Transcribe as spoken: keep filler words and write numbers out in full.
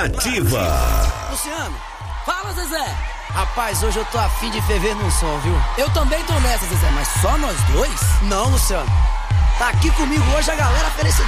Nativa. Luciano, fala, Zezé. Rapaz, hoje eu tô afim de ferver num som, viu? Eu também tô nessa, Zezé, mas só nós dois? Não, Luciano. Tá aqui comigo hoje a galera felicidade.